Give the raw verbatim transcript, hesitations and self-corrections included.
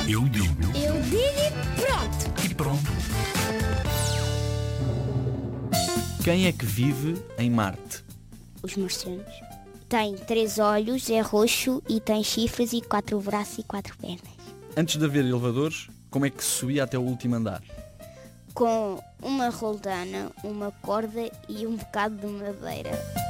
Eu digo Eu digo e pronto. e pronto. Quem é que vive em Marte? Os marcianos. Tem três olhos, é roxo e tem chifres e quatro braços e quatro pernas. Antes de haver elevadores, como é que se subia até o último andar? Com uma roldana, uma corda e um bocado de madeira.